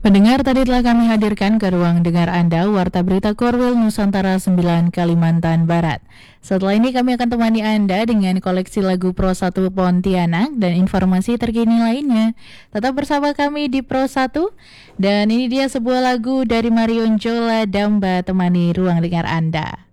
Pendengar, tadi telah kami hadirkan ke ruang dengar Anda Warta Berita Korwil Nusantara 9 Kalimantan Barat. Setelah ini kami akan temani Anda dengan koleksi lagu Pro 1 Pontianak dan informasi terkini lainnya. Tetap bersama kami di Pro 1 dan ini dia sebuah lagu dari Marion Jola Damba temani ruang dengar Anda.